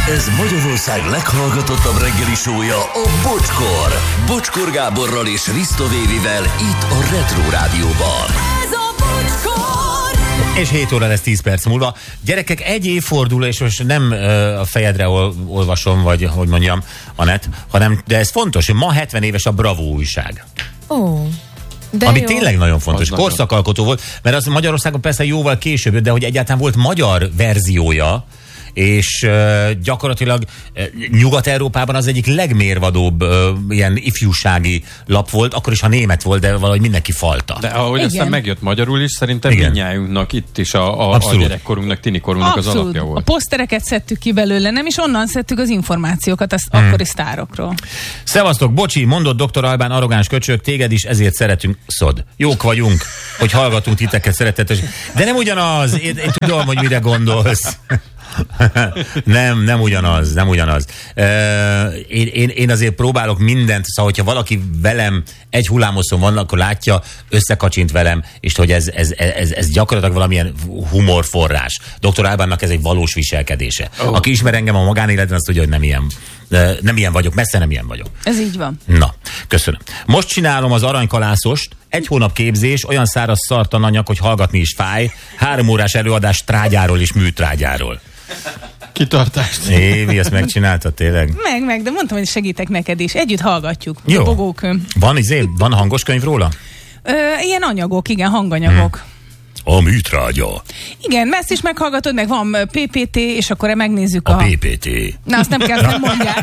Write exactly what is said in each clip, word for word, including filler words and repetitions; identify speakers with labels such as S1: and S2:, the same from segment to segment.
S1: Ez Magyarország leghallgatottabb reggeli show-ja, a Bocskor. Bocskor Gáborral és Risto Vévivel itt a Retro Rádióban.
S2: Ez a Bocskor!
S3: És hét óra lesz tíz perc múlva. Gyerekek, egy évforduló, és most nem uh, a fejedre ol, olvasom, vagy hogy mondjam, Anett, hanem, de ez fontos, hogy ma hetven éves a Bravo újság.
S4: Ó, de
S3: ami
S4: jó.
S3: tényleg nagyon fontos,
S5: az
S3: korszakalkotó volt, mert az Magyarországon persze jóval később, de hogy egyáltalán volt magyar verziója, és uh, gyakorlatilag uh, Nyugat-Európában az egyik legmérvadóbb uh, ilyen ifjúsági lap volt, akkor is, ha német volt, de valahogy mindenki falta.
S5: De ahogy
S4: Igen.
S5: aztán megjött magyarul is, szerintem
S3: Igen.
S5: mindnyájunknak itt is a, a, a gyerekkorunknak, tinikorunknak az
S6: Abszolút.
S5: alapja
S6: A
S5: volt.
S6: posztereket szedtük ki belőle, nem is onnan szedtük az információkat az
S3: Hmm.
S6: akkori sztárokról.
S3: Szevasztok, bocsi, mondott doktor Albán, arrogáns köcsög, téged is ezért szeretünk, szod. Jók vagyunk, hogy hallgatunk titeket szeretetes. De nem ugyanaz, én, én tudom, hogy mire gondolsz. nem, nem ugyanaz, nem ugyanaz. Uh, én, én, én azért próbálok mindent, szóval, hogyha valaki velem egy hullámoszon van, akkor látja, összekacsint velem, és hogy ez, ez, ez, ez gyakorlatilag valamilyen humorforrás. doktor Albánnak ez egy valós viselkedése. Oh. Aki ismer engem a magánéletben, azt tudja, hogy nem ilyen, uh, nem ilyen vagyok, messze nem ilyen vagyok.
S6: Ez így van.
S3: Na, köszönöm. Most csinálom az aranykalászost, egy hónap képzés, olyan száraz szartananyag, hogy hallgatni is fáj, három órás előadás trágyáról és műtrágyáról.
S5: Kitartást.
S3: Évi, ezt megcsináltad tényleg?
S6: Meg, meg, de mondtam, hogy segítek neked is. Együtt hallgatjuk.
S3: Jó.
S6: A bogókön.
S3: Van, izé, van hangos könyv róla?
S6: Ö, ilyen anyagok, igen, hanganyagok.
S3: Hmm. A műtrágya.
S6: Igen, ezt is meghallgatod, meg van pé pé té, és akkor megnézzük
S3: A
S6: a...
S3: pé pé té.
S6: Na, azt nem kell, nem mondják.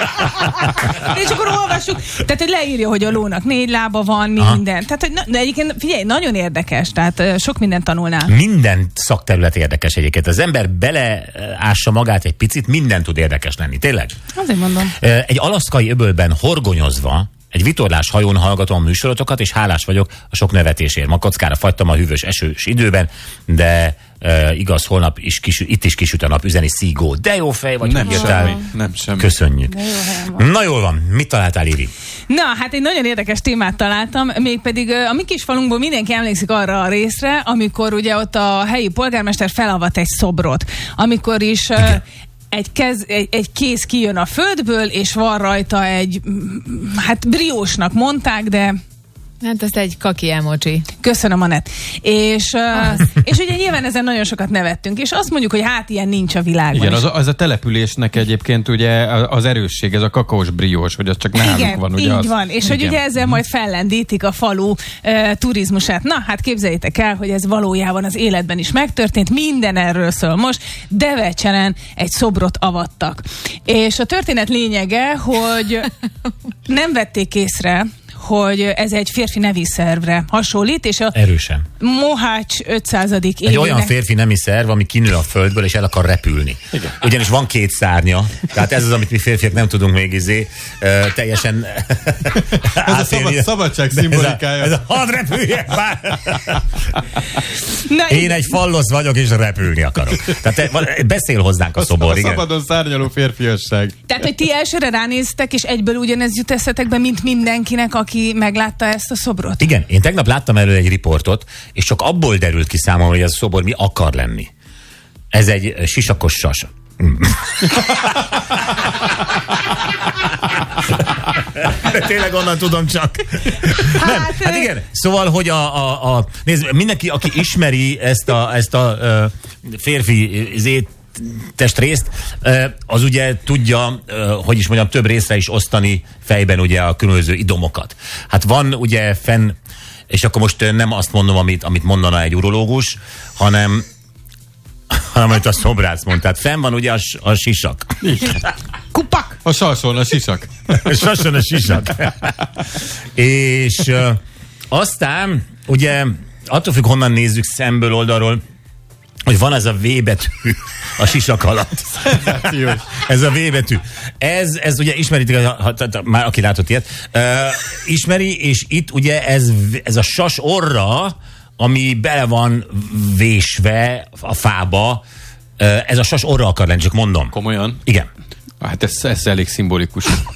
S6: És akkor olvassuk. Tehát, hogy leírja, hogy a lónak négy lába van, minden. Tehát, hogy, na, de egyébként figyelj, nagyon érdekes, tehát uh, sok mindent tanulnál.
S3: Minden szakterület érdekes egyébként. Az ember beleássa magát egy picit, minden tud érdekes lenni. Tényleg?
S6: Azért mondom.
S3: Egy alaszkai öbölben horgonyozva egy vitorlás hajón hallgatom a műsorotokat, és hálás vagyok a sok nevetésért. Ma kockára fagytam a hűvös esős időben, de e, igaz, holnap is kisüt, itt is kisüt a nap, üzeni Szigó. De jó fej vagy,
S5: Nem
S3: hogy
S5: semmi,
S3: jöttel.
S5: nem semmi.
S3: Köszönjük.
S6: De jó helyen van.
S3: Na jól van, mit találtál, Iri?
S6: Na, hát egy nagyon érdekes témát találtam, mégpedig a mi kis falunkból mindenki emlékszik arra a részre, amikor ugye ott a helyi polgármester felavat egy szobrot, amikor is uh, egy, kez, egy, egy kéz kijön a földből, és van rajta egy, hát briósnak mondták, de...
S4: Hát ez egy kaki emoji.
S6: Köszönöm, Anett. És, uh, és ugye nyilván ezen nagyon sokat nevettünk, és azt mondjuk, hogy hát ilyen nincs a világban.
S5: Igen, az a, az a településnek egyébként ugye az erősség, ez a kakaós briós, hogy az csak nálunk
S6: Igen,
S5: van. Ugye
S6: így
S5: az,
S6: van. És
S5: igen.
S6: hogy ugye ezzel majd fellendítik a falu uh, turizmusát. Na, hát képzeljétek el, hogy ez valójában az életben is megtörtént. Minden erről szól most. Devecsenen egy szobrot avattak. És a történet lényege, hogy nem vették észre, hogy ez egy férfi nevi szervre hasonlít, és a
S3: Erősen.
S6: Mohács ötszázadik
S3: Egy
S6: évének...
S3: olyan férfi nemi szerv, ami kinő a földből, és el akar repülni. Igen. Ugyanis van két szárnya, tehát ez az, amit mi férfiak nem tudunk még izé, uh, teljesen
S5: Ez a szabad, szabadság szimbolikája.
S3: Ez a, ez a hadd repüljek már!
S6: Na,
S3: Én egy fallosz vagyok, és repülni akarok. Tehát te, beszél hozzánk a szobor,
S5: a
S3: igen.
S5: szabadon szárnyaló férfiasság.
S6: Tehát, hogy ti elsőre ránéztek, és egyből ugyanez jut eszetekbe, mint mindenkinek, aki meglátta ezt a szobrot?
S3: Igen, én tegnap láttam elő egy riportot, és csak abból derült ki számomra, hogy ez a szobor mi akar lenni. Ez egy sisakos sas. De tényleg onnan tudom csak. Nem,
S6: Hát,
S3: hát igen. Szóval, hogy a, a, a nézd, mindenki, aki ismeri ezt a, ezt a uh, férfi zét, testrészt, az ugye tudja, hogy is mondjam, több részre is osztani fejben ugye a különböző idomokat. Hát van ugye fenn, és akkor most nem azt mondom, amit, amit mondana egy urológus, hanem hanem amit a szobrász mond. Tehát fenn van ugye a, a sisak.
S6: Kupak!
S5: A salson, a sisak.
S3: Sason a sisak. És uh, aztán ugye attól függ, honnan nézzük szemből, oldalról, hogy van ez a V betű a sisak alatt. Ez a V betű. Ez, ez ugye ismeritek, ha, ha, már aki látott ilyet, uh, ismeri, és itt ugye ez, ez a sas orra, ami bele van vésve a fába, uh, ez a sas orra akar lenni, csak mondom.
S5: Komolyan?
S3: Igen.
S5: Hát ez, ez elég szimbolikus.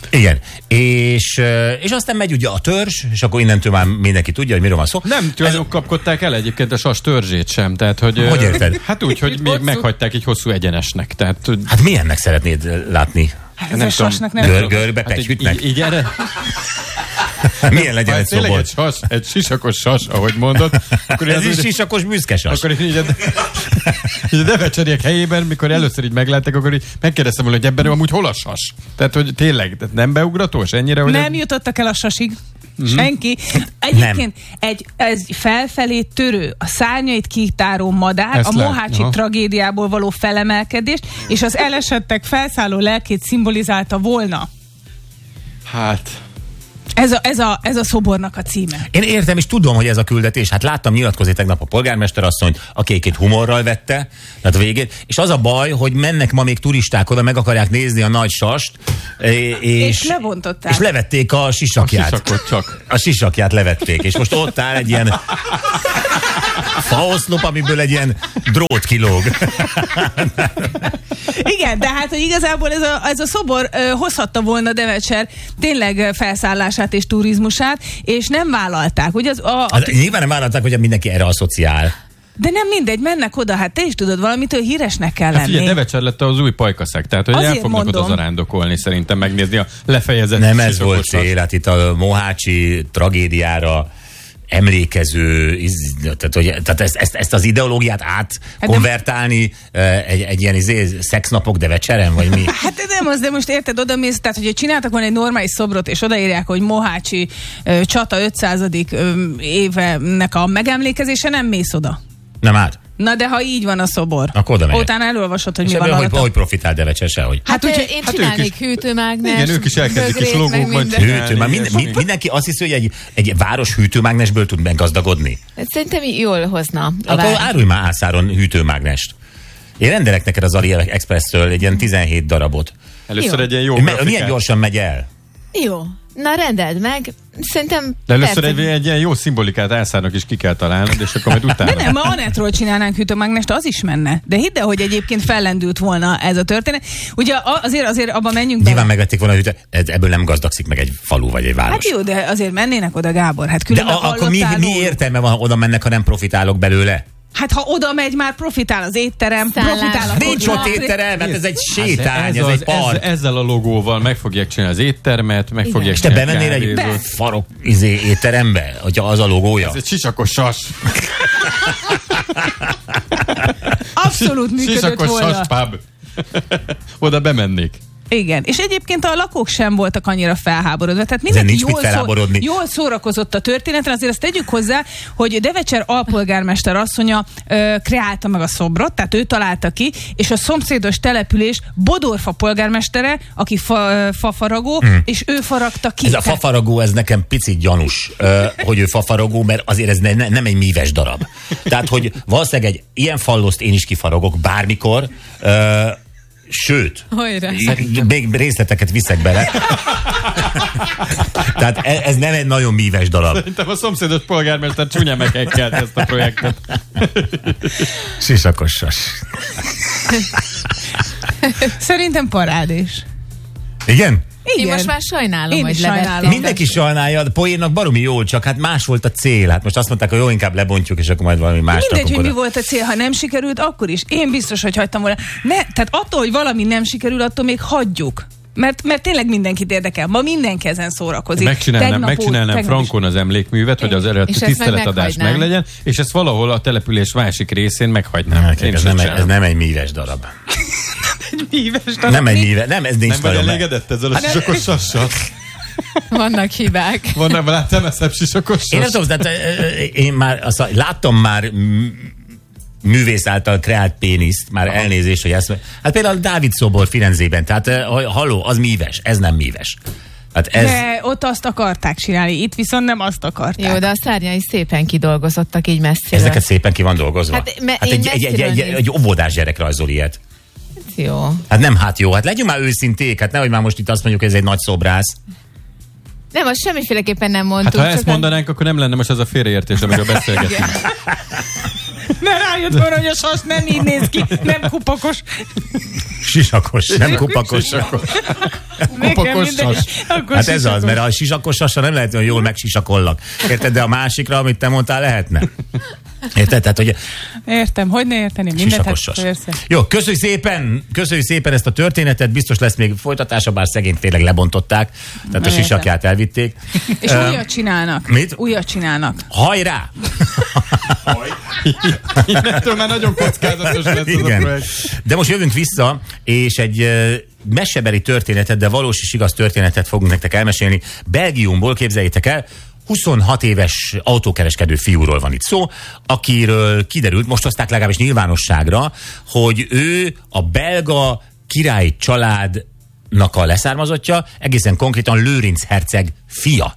S3: Igen. És, és aztán megy ugye a törzs, és akkor innentől már mindenki tudja, hogy miről van szó.
S5: Nem tulajdonképpen kapkodták el egyébként a sas törzsét sem. Tehát, hogy,
S3: hogy érted?
S5: Hát úgy, hogy még meghagyták egy hosszú egyenesnek. Tehát, hogy...
S3: Hát milyennek szeretnéd látni?
S6: Hát ez a sasnak nem
S3: Gör, görbe,
S5: hát
S3: petyhütnek?
S5: így, így erre...
S3: Milyen legyen
S5: ha
S3: egy
S5: tényleg
S3: szobor?
S5: egy sas, egy sisakos sas, ahogy mondod. Akkor
S3: Ez is sisakos büszkesas.
S5: Akkor így a, így a devecseriek helyében, mikor először így meglátták, akkor így megkérdeztem volna, hogy ebben amúgy hol a sas? Tehát, hogy tényleg, tehát nem beugratós ennyire? Hogy
S6: nem
S5: ez...
S6: jutottak el a sasig. Mm-hmm. Senki. Egyébként egy, egy felfelé törő, a szárnyait kitáró madár,
S5: Ezt
S6: a
S5: lát,
S6: mohácsi
S5: aha.
S6: tragédiából való felemelkedést, és az elesettek felszálló lelkét szimbolizálta volna.
S5: Hát...
S6: Ez a, ez, a, ez a szobornak a címe.
S3: Én értem, és tudom, hogy ez a küldetés. Hát láttam nyilatkozni tegnap a polgármester asszonyt, aki egy humorral vette, tehát a végét. És az a baj, hogy mennek ma még turisták oda, meg akarják nézni a nagy sast. És,
S6: És levontották.
S3: És levették a sisakját.
S5: A sisakot csak.
S3: A sisakját levették. És most ott áll egy ilyen faoszlop, amiből egy ilyen drót kilóg.
S6: Igen, de hát, hogy igazából ez a, ez a szobor ö, hozhatta volna Devecser tényleg ö, felszállását és turizmusát, és nem vállalták. Ugye az, a, a,
S3: Hát, nyilván nem vállalták, hogy mindenki erre asszociál.
S6: de nem mindegy, mennek oda, hát te is tudod, valamitől híresnek kell
S5: Hát
S6: lenni.
S5: figyelj, Devecser lett az új pajkaszeg, tehát hogy
S6: Azért
S5: el fognak
S6: mondom.
S5: oda zarándokolni szerintem megnézni a lefejezett
S3: Nem ez
S5: sisakos
S3: volt
S5: sast.
S3: cél, hát itt a mohácsi tragédiára emlékező, iz, tehát, hogy, tehát ezt, ezt, ezt az ideológiát átkonvertálni hát egy, egy ilyen izé, szexnapok Devecseren, vagy mi?
S6: Hát nem az, de most érted, odamész, tehát hogyha csináltak volna egy normális szobrot, és odaírják, hogy Mohácsi ö, csata ötszázadik ö, évenek a megemlékezése, nem mész oda.
S3: Nem át?
S6: Na de ha így van a szobor,
S3: Akkor oda megyek.
S6: utána elolvasod, hogy
S3: És
S6: mi van
S3: ebből hogy,
S6: alatta.
S3: hogy profitál Devecser sehogy?
S4: Hát,
S6: Hát
S4: hát
S6: úgy,
S4: én
S5: hát ők
S4: csinálnék
S5: is-
S4: hűtőmágnes.
S5: Igen, ők is elkezdik
S4: bögrét,
S5: kis logók,
S4: meg
S5: majd
S4: minden.
S5: hű-
S3: Hűtő, már minden,
S5: ilyesmi.
S3: mi- mindenki azt hiszi, hogy egy, egy város hűtőmágnesből tud meggazdagodni.
S4: Szerintem jól hozna a
S3: Akkor
S4: város.
S3: árulj már ászáron hűtőmágnest. Én rendelek neked az Ali Express-től egy ilyen tizenhét darabot.
S5: Először
S6: Jó.
S5: egy ilyen jó
S3: Me,
S5: grafikát.
S3: milyen gyorsan megy el?
S4: Jó. Na rendeld meg. Szerintem
S5: De először
S4: persze-
S5: egy, egy ilyen jó szimbolikát Ászárnak is ki kell találnod, és akkor majd utána.
S6: De nem, ma Anettról csinálnánk hűtőmágnest, az is menne. De hidd el, hogy egyébként fellendült volna ez a történet. Ugye a- azért, azért abba menjünk
S3: Nyilván
S6: bele.
S3: megvették volna, hogy ez- ebből nem gazdagszik meg egy falu vagy egy város.
S6: Hát jó, de azért mennének oda, Gábor. Hát
S3: De
S6: különben
S3: a, akkor mi,
S6: hallottál
S3: mi
S6: róluk.
S3: értelme van, ha oda mennek, ha nem profitálok belőle?
S6: Hát ha oda megy, már profitál az étterem,
S4: Szállás.
S6: profitál a
S3: Nincs
S6: kocsma.
S3: ott étterem, hát ez egy
S5: Hát de
S3: sétány, ez,
S5: az-
S3: egy park.
S5: ez- Ezzel a logóval meg fogják csinálni az éttermet, meg fogják
S3: És te
S5: csinálni
S3: bemennél egy
S5: kávézót.
S3: farok izé, étterembe, hogyha az a logója?
S5: Ez egy sisakos sas.
S6: Abszolút működött
S5: Sisakos
S6: volna.
S5: sas pub. Oda bemennék.
S6: Igen, és egyébként a lakók sem voltak annyira felháborodva. Tehát
S3: Ezen
S6: mindenki
S3: nincs mit
S6: jól, szó,
S3: felháborodni.
S6: jól szórakozott a történeten, azért azt tegyük hozzá, hogy Devecser alpolgármester asszonya ö, kreálta meg a szobrot, tehát ő találta ki, és a szomszédos település Bodorfa polgármestere, aki fa, ö, fafaragó, hmm. és ő faragta ki.
S3: Ez a
S6: Tehát-
S3: fafaragó, ez nekem picit gyanús, ö, hogy ő fafaragó, mert azért ez ne, ne, nem egy míves darab. Tehát, hogy valószínűleg egy ilyen falloszt én is kifaragok bármikor, ö, sőt,
S4: Hajrá.
S3: még részleteket viszek bele. Tehát ez, ez nem egy nagyon míves darab.
S5: Szerintem a szomszédos polgármester csúnya meghekkelt ezt a projektet.
S3: Sisakosas.
S6: Szerintem parádés.
S3: Igen?
S6: Igen.
S4: Én most már sajnálom,
S6: Én
S4: hogy
S6: is
S4: levették.
S6: sajnálom.
S3: Mindenki sajnálja, a poénnak baromi jó, csak hát más volt a cél. Hát most azt mondták, hogy jó, inkább lebontjuk, és akkor majd valami más
S6: Mindegy,
S3: rakunk
S6: hogy mi
S3: oda.
S6: volt a cél, ha nem sikerült, akkor is. Én biztos, hogy hagytam volna. Ne, tehát attól, hogy valami nem sikerül, attól még hagyjuk. Mert, mert tényleg mindenkit érdekel. Ma mindenki ezen szórakozik.
S5: Megcsinálnám,
S6: Tegnap ó-
S5: megcsinálnám
S6: tegnap is.
S5: Frankon az emlékművet, hogy az eredeti
S4: És ezt meg
S5: tiszteletadás
S4: meghagynám.
S5: meglegyen, és ezt valahol a település másik részén meghagynám.
S3: Nem,
S5: Én
S3: ez,
S5: is
S3: nem,
S5: így
S3: egy- ez
S5: csinálom.
S3: nem egy míves darab.
S6: Míves darab.
S3: Nem egy míves, nem, ez nincs
S5: Nem vagy
S3: nagyon meg.
S5: elégedett ezzel a sisakos sassal?
S4: Vannak hibák.
S5: Van, nem láttam eszebb sisakos
S3: Én nem
S5: sas?
S3: tudom, tehát, ö, ö, én már azt, láttam már m- művész által kreált péniszt, már elnézést, hogy ezt... Hát például a Dávid szobor Firenzében, tehát ö, halló, az míves, ez nem míves. Hát ez...
S6: De ott azt akarták csinálni, itt viszont nem azt akarták.
S4: Jó, de a szárnyai szépen kidolgozottak így messziről.
S3: Ezeket szépen ki van dolgozva.
S4: Hát, me-
S3: hát
S4: én
S3: egy, egy, egy, egy,
S4: messziről
S3: egy óvodás gyerek rajzol ilyet.
S4: Jó.
S3: Hát nem, hát jó, hát legyünk már őszinték, hát nehogy már most itt azt mondjuk, hogy ez egy nagy szobrász.
S4: Nem, azt semmiféleképpen nem
S5: Hát
S4: mondtuk.
S5: ha ezt
S4: csak
S5: mondanánk, akkor nem lenne most az a félreértés, amiről beszélgetünk.
S6: Ne rájött volna, hogy a sas nem így néz ki, nem kupakos.
S3: Sisakos, nem kupakos.
S5: Kupakos sas.
S3: Hát ez az, mert a sisakos sasra nem lehet, hogy jól megsisakollak. Érted? De a másikra, amit te mondtál, lehetne. Érted? Tehát, hogy
S6: értem, hogy ne érteném mindent. Hát,
S3: jó, köszönjük szépen, köszönjük szépen ezt a történetet, biztos lesz még folytatása, bár szegényt tényleg lebontották, tehát a sisakját elvitték.
S6: És uh, újat csinálnak.
S3: Mit?
S6: Újat csinálnak.
S3: Hajrá!
S5: Innentől már nagyon kockázatos lesz ez a projekt.
S3: De most jövünk vissza, és egy uh, mesebeli történetet, de valós és igaz történetet fogunk nektek elmesélni. Belgiumból, képzeljétek el, huszonhat éves autókereskedő fiúról van itt szó, akiről kiderült, most hozták legalábbis nyilvánosságra, hogy ő a belga királyi családnak a leszármazottja, egészen konkrétan Lőrinc herceg fia.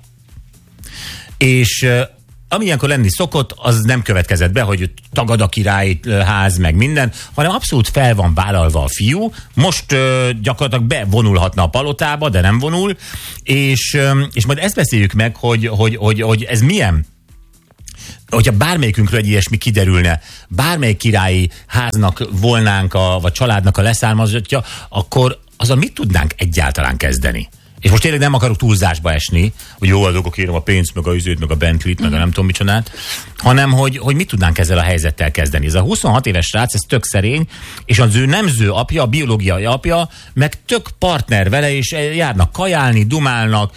S3: És ami ilyenkor lenni szokott, az nem következett be, hogy tagad a királyi ház, meg minden, hanem abszolút fel van vállalva a fiú. Most ö, gyakorlatilag bevonulhatna a palotába, de nem vonul, és, ö, és majd ezt beszéljük meg, hogy, hogy, hogy, hogy ez milyen, hogyha bármelyikünkről egy ilyesmi kiderülne, bármelyik királyi háznak volnánk, a, vagy családnak a leszármazottja, akkor azzal mit tudnánk egyáltalán kezdeni? És most tényleg nem akarok túlzásba esni, hogy jó, akkor kérem a pénzt, meg a üzőt, meg a Bentleyt, meg a nem tudom micsodát, hanem hogy, hogy mit tudnánk ezzel a helyzettel kezdeni. Ez a huszonhat éves srác, ez tök szerény, és az ő nemző apja, a biológiai apja, meg tök partner vele, és járnak kajálni, dumálnak,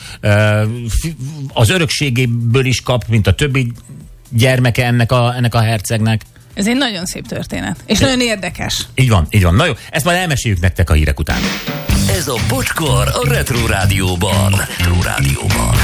S3: az örökségéből is kap, mint a többi gyermeke ennek a, ennek a hercegnek.
S6: Ez egy nagyon szép történet, és De... nagyon érdekes.
S3: Így van, így van. Na jó, ezt majd elmeséljük nektek a hírek után.
S1: Ez a Bocskor a Retro Rádióban. Retro Rádióban.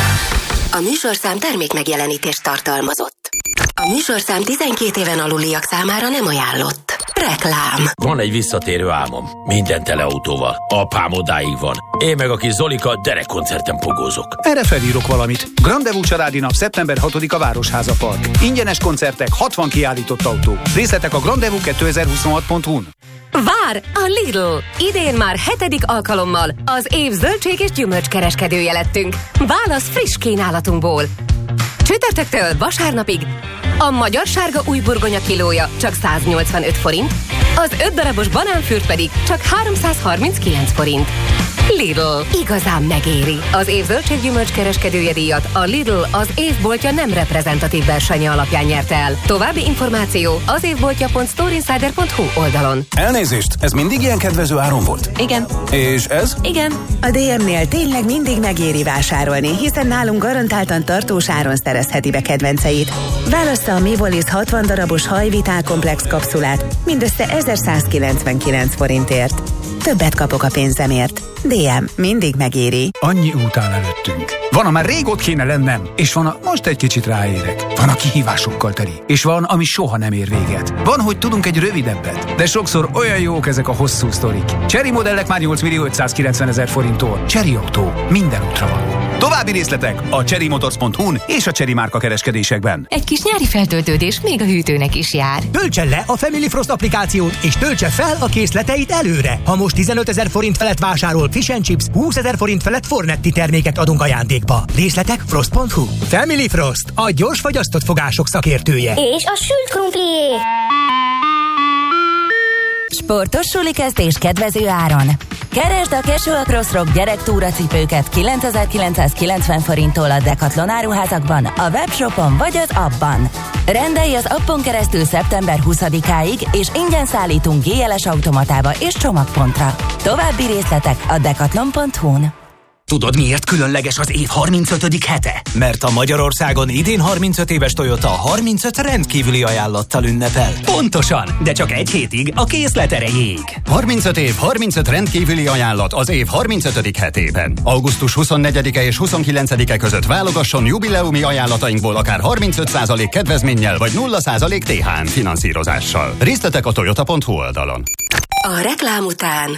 S7: A műsorszám termék megjelenítést tartalmazott. A műsorszám tizenkét éven aluliak számára nem ajánlott. Reklám.
S8: Van egy visszatérő álmom. Minden tele autóval. Apám odáig van. Én meg a kis Zolika derekkoncerten pogózok.
S9: Erre felírok valamit. Grandevú családi nap szeptember hatodika Városháza Park. Ingyenes koncertek, hatvan kiállított autó. Részletek a grandevú kétezer-huszonhat pont hu-n.
S7: Vár a Lidl! Idén már hetedik alkalommal az év zöldség és gyümölcskereskedője lettünk. Válasz friss kínálatunkból. Csütörtöktől vasárnapig a magyar sárga új burgonya kilója csak száznyolcvanöt forint, az öt darabos banánfürt pedig csak háromszázharminckilenc forint. Lidl. Igazán megéri. Az év zöldséggyümölcs kereskedője díjat a Lidl az évboltja nem reprezentatív versenye alapján nyerte el. További információ az évboltja pont storeinsider pont hu oldalon.
S9: Elnézést, ez mindig ilyen kedvező áron volt?
S7: Igen.
S9: És ez?
S7: Igen.
S10: A dé em-nél tényleg mindig megéri vásárolni, hiszen nálunk garantáltan tartós áron szerezheti be kedvenceit. Válassza a Mivolis hatvan darabos hajvitálkomplex kapszulát mindössze ezerszázkilencvenkilenc forintért. Többet kapok a pénzemért. dé em mindig megéri.
S9: Annyi út áll előttünk. Van, a már rég ott kéne lennem, és van, a most egy kicsit ráérek. Van, a kihívásokkal teli, és van, ami soha nem ér véget. Van, hogy tudunk egy rövidebbet, de sokszor olyan jók ezek a hosszú sztorik. Chery modellek már nyolc millió ötszázkilencven ezer forinttól. Chery Autó. Minden útra van. További részletek a chery motors pont hu-n és a Chery márka kereskedésekben.
S7: Egy kis nyári feltöltődés még a hűtőnek is jár.
S11: Töltse le a Family Frost applikációt, és töltse fel a készleteit előre. Ha most tizenötezer forint felett vásárol Fish and Chips, húszezer forint felett Fornetti terméket adunk ajándékba. Részletek frost pont hu. Family Frost, a gyors fagyasztott fogások szakértője.
S12: És a sült krumplié.
S13: Sportos suli kezdés kedvező áron. Keresd a Casual Crossrock gyerektúracipőket kilencezer-kilencszázkilencven forinttól a Decathlon áruházakban, a webshopon vagy az appban. Rendelj az appon keresztül szeptember huszadikáig, és ingyen szállítunk gé el es automatába és csomagpontra. További részletek a decathlon pont hu-n.
S14: Tudod, miért különleges az év harmincötödik hete? Mert a Magyarországon idén harmincöt éves Toyota harmincöt rendkívüli ajánlattal ünnepel. Pontosan, de csak egy hétig a készlet erejéig.
S15: harmincöt év, harmincöt rendkívüli ajánlat az év harmincötödik hetében. augusztus huszonnegyedike és huszonkilencedike között válogasson jubileumi ajánlatainkból akár harmincöt százalék kedvezménnyel vagy nulla százalék té há em finanszírozással. Részletek a toyota pont hu oldalon.
S7: A reklám után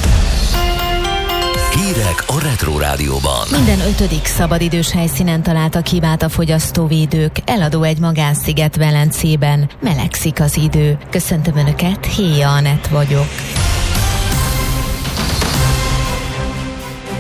S1: hírek a Retro Rádióban.
S16: Minden ötödik szabadidős helyszínen találtak hibát a fogyasztóvédők. Eladó egy magánsziget Velencében. Melegszik az idő. Köszöntöm Önöket, Héja Anett vagyok.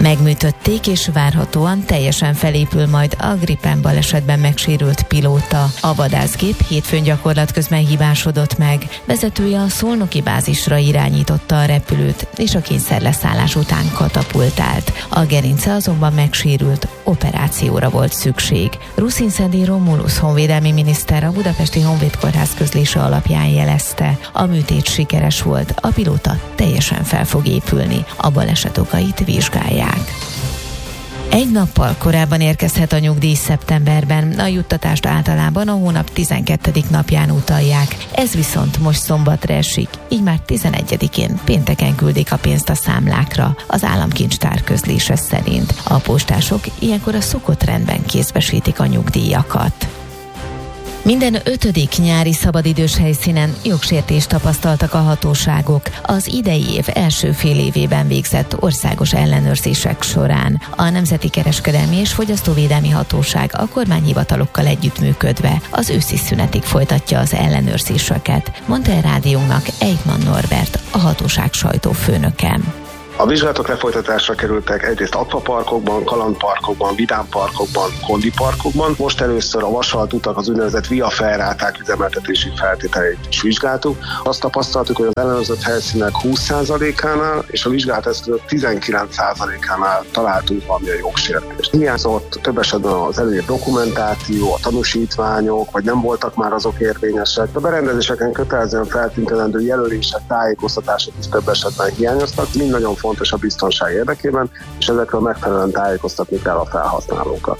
S16: Megműtötték, és várhatóan teljesen felépül majd a Gripen balesetben megsérült pilóta. A vadászgép hétfőn gyakorlat közben hibásodott meg. Vezetője a szolnoki bázisra irányította a repülőt, és a kényszerleszállás után katapultált. A gerince azonban megsérült, operációra volt szükség. Ruszinszendi Romulus honvédelmi miniszter a Budapesti Honvéd Kórház közlése alapján jelezte. A műtét sikeres volt, a pilóta teljesen fel fog épülni. A baleset okait vizsgálják. Egy nappal korábban érkezhet a nyugdíj szeptemberben, a juttatást általában a hónap tizenkettedik napján utalják. Ez viszont most szombatra esik, így már tizenegyedikén pénteken küldik a pénzt a számlákra, az államkincstár közlése szerint. A postások ilyenkor a szokott rendben kézbesítik a nyugdíjakat. Minden ötödik nyári szabadidős helyszínen jogsértést tapasztaltak a hatóságok az idei év első fél évében végzett országos ellenőrzések során. A Nemzeti Kereskedelmi és Fogyasztóvédelmi Hatóság a kormányhivatalokkal együttműködve az őszi szünetig folytatja az ellenőrzéseket, mondta a rádiónknak Eidman Norbert, a hatóság sajtófőnöke.
S12: A vizsgálatok lefolytatásra kerültek egyrészt akvaparkokban, kalandparkokban, vidámparkokban, kondiparkokban. Most először a vasalt utak, az úgynevezett via ferráták üzemeltetési feltételeit is vizsgáltuk. Azt tapasztaltuk, hogy az ellenőrzött helyszínek húsz százalékánál és a vizsgált eszközök tizenkilenc százalékánál találtunk valamilyen jogsértést. Hiányzott több esetben az előírt dokumentáció, a tanúsítványok, vagy nem voltak már azok érvényesek. A berendezéseken kötelezően feltüntetendő jelölések, tájékoztatások is több esetben hiányoztak. Mind nagyon fontos a biztonság érdekében, és ezekről megfelelően tájékoztatni kell a felhasználókat.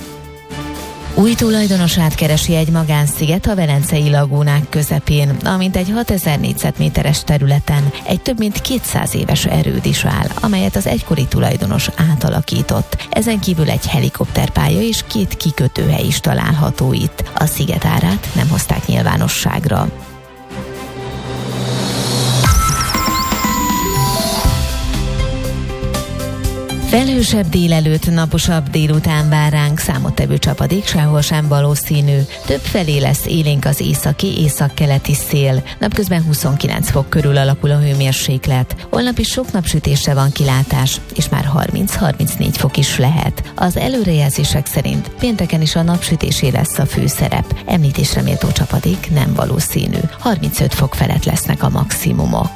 S16: Új tulajdonosát keresi egy magánsziget a Velencei lagúnák közepén, amint egy hatezer négyzetméteres területen egy több mint kétszáz éves erőd is áll, amelyet az egykori tulajdonos átalakított. Ezen kívül egy helikopterpálya és két kikötőhely is található itt. A sziget árát nem hozták nyilvánosságra. Felhősebb délelőtt, naposabb délután vár ránk, számottevő csapadék sehol sem valószínű. Többfelé lesz élénk az északi, északkeleti szél. Napközben huszonkilenc fok körül alakul a hőmérséklet. Holnap is sok napsütésre van kilátás, és már harminc-harmincnégy fok is lehet. Az előrejelzések szerint pénteken is a napsütésé lesz a főszerep. Említésre méltó csapadék nem valószínű. harmincöt fok felett lesznek a maximumok.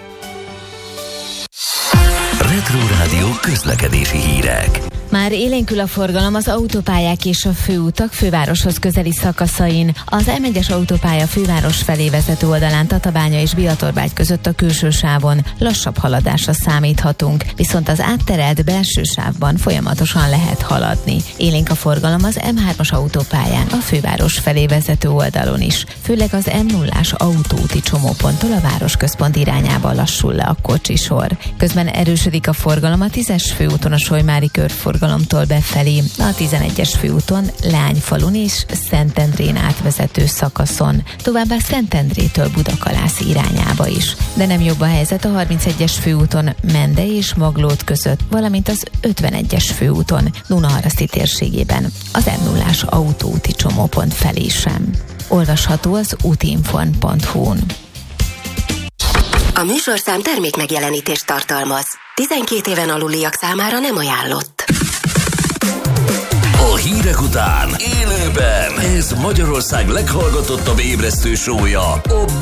S1: Retro Rádió közlekedési hírek.
S16: Már élénkül a forgalom az autópályák és a főutak fővároshoz közeli szakaszain. Az em egyes autópálya főváros felé vezető oldalán Tatabánya és Biatorbágy között a külső sávon lassabb haladásra számíthatunk, viszont az átterelt belső sávban folyamatosan lehet haladni. Élénk a forgalom az em hármas autópályán a főváros felé vezető oldalon is, főleg az em nullás autóúti csomóponttól a városközpont irányába lassul le a kocsisor. Közben erősödik a forgalom a tízes főúton a Solymári körforgalomtól befelé, a tizenegyes főúton Leányfalun és Szentendrén átvezető szakaszon, továbbá Szentendrétől Budakalász irányába is. De nem jobb a helyzet a harmincegyes főúton Mende és Maglód között, valamint az ötvenegyes főúton Dunaharaszti térségében az em nullás autóúti csomópont felé sem. Olvasható az útinfon pont hu-n.
S7: A műsorszám termék megjelenítést tartalmaz. tizenkét éven aluliak számára nem ajánlott.
S1: A hírek után élőben ez Magyarország leghallgatottabb ébresztő show-ja, a